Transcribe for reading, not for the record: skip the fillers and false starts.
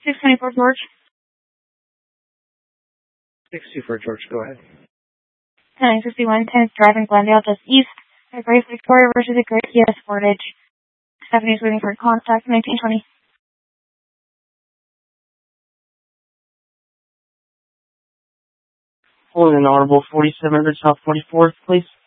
624 George. 624 George, go ahead. 961 10th driving Glendale just east. A Grace Victoria versus a Grace Kia Sportage. Stephanie's waiting for contact 1920. Pulling in Honorable 4700 South 44th, please.